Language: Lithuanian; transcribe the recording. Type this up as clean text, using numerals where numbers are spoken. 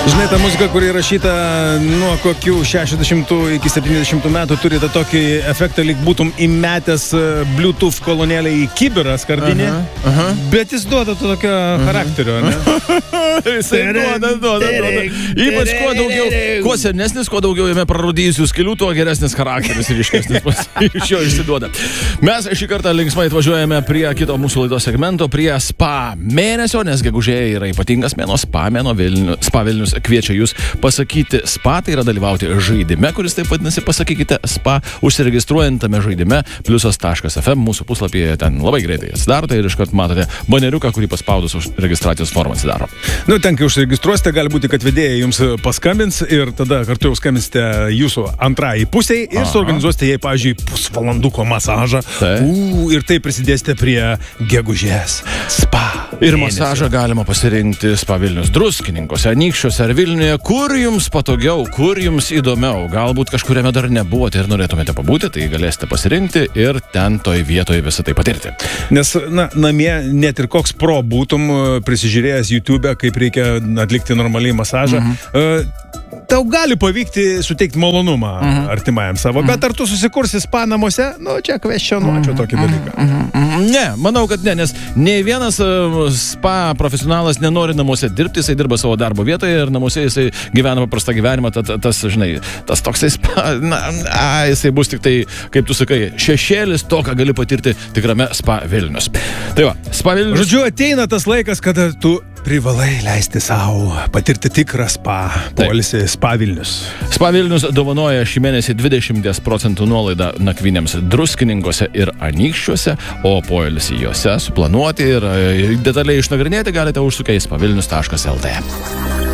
Žinai, ta muzika, kuri rašyta nuo kokių 60 iki 70 metų, turi tą tokį efektą, lyg būtum įmetęs Bluetooth kolonėlę į kibirą skardinį, bet jis duoda tokio charakterio, ne? Jisai duoda. Ypač kuo senesnis, kuo daugiau jame prarūdyjusių skilių, tuo geresnis charakteris ir ryškesnis iš jo išsiduoda. Mes šį kartą linksmai atvažiuojame prie kito mūsų laidos segmento, prie spa mėnesio, nes gegužėje yra ypatingas mėno, spa Vilnius kviečia jūs pasakyti spa, tai yra dalyvauti žaidime, kuris taip vadinasi pasakykite spa, užsiregistruojant tame žaidime pliusas.fm, mūsų puslapyje ten labai greitai atsidarote ir iškart matote baneriuką, kurį paspaudus už registracijos formą atsidaro. Nu, ten, kai užsiregistruosite, gali būti, kad vedėjai jums paskambins ir tada kartu jau skambinsite jūsų antrąjį pusiai ir suorganizuosite jai, pavyzdžiui, pusvalanduko masažą ir tai prisidėsite prie gegužės spa. Ir masažą galima pasirinkti Spa Vilnius Druskininkose, Anykščiuose ar Vilniuje, kur jums patogiau, kur jums įdomiau. Galbūt kažkuriame dar nebuvote ir norėtumėte pabūti, tai galėsite pasirinkti ir ten toj vietoje visą tai patirti. Nes, namie net ir koks pro būtum prisižiūrėjęs YouTube, kaip reikia atlikti normaliai masažą, tau gali pavykti suteikti malonumą artimajam savo, bet ar tu susikursi spa namuose? Nu, čia kvestionuočiau tokį dalyką. Ne, manau, kad ne, nes nei vienas spa profesionalas nenori namuose dirbti, jisai dirba savo darbo vietoje ir namuose jisai gyvena paprastą gyvenimą, tas, žinai, tas toksai spa, jisai bus tik tai, kaip tu sakai, šešėlis to, ką gali patirti tikrame Spa Vilnius. Tai va, Spa Vilnius. Žodžiu, ateina tas laikas, kada tu privalai leisti savo patirti tikrą spa, poilsį Spa Vilnius. Spa Vilnius dovanoja šį mėnesį 20% nuolaidą nakvynėms Druskininkose ir Anykščiuose, o poilsį juose suplanuoti ir detaliai išnagrinėti galite užsukę į spavilnius.lt.